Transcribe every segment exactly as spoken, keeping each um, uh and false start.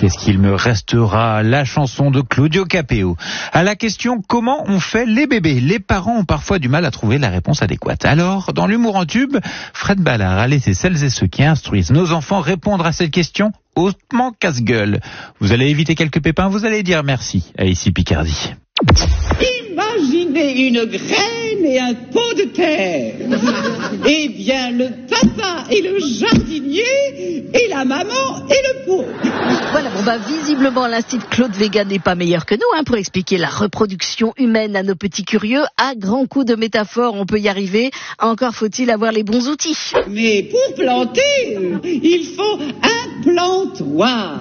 Qu'est-ce qu'il me restera? La chanson de Claudio Capéo. À la question « Comment on fait les bébés ?» Les parents ont parfois du mal à trouver la réponse adéquate. Alors, dans l'humour en tube, Fred Ballard a laissé celles et ceux qui instruisent nos enfants répondre à cette question hautement casse-gueule. Vous allez éviter quelques pépins, vous allez dire merci à Ici Picardie. Imaginez une graine et un pot de terre. Eh bien, le papa et le jardinier, et la maman et le pot. Voilà, bon bah visiblement l'Institut Claude Vega n'est pas meilleur que nous hein, pour expliquer la reproduction humaine à nos petits curieux. À grands coups de métaphores, on peut y arriver. Encore faut-il avoir les bons outils. Mais pour planter, il faut un plantoir.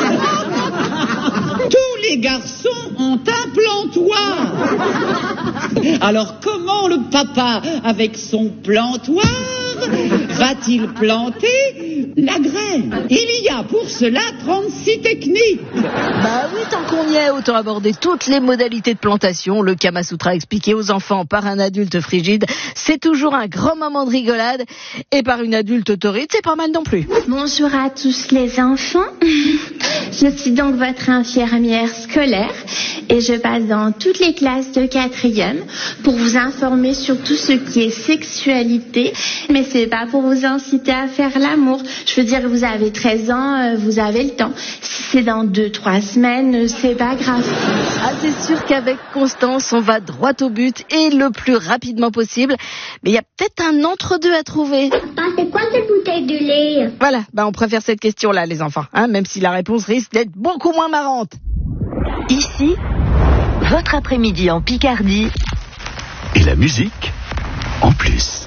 Tous les garçons ont un plantoir. Alors comment le papa, avec son plantoir, va-t-il planter la graine? Il y a pour cela trente-six techniques. Bah oui, tant qu'on y est, autant aborder toutes les modalités de plantation. Le Kama Sutra expliqué aux enfants par un adulte frigide, c'est toujours un grand moment de rigolade. Et par une adulte autorite, c'est pas mal non plus. Bonjour à tous les enfants. Je suis donc votre infirmière scolaire et je passe dans toutes les classes de quatrième pour vous informer sur tout ce qui est sexualité. Mais c'est pas pour vous inciter à faire l'amour. Je veux dire, vous avez treize ans, vous avez le temps. Si c'est dans deux, trois semaines, c'est pas grave. Ah, c'est sûr qu'avec Constance, on va droit au but et le plus rapidement possible. Mais il y a peut-être un entre-deux à trouver. Papa, c'est quoi cette bouteille de lait? Voilà, bah on préfère cette question-là, les enfants, hein, même si la réponse risque d'être beaucoup moins marrante. Ici, votre après-midi en Picardie. Et la musique en plus.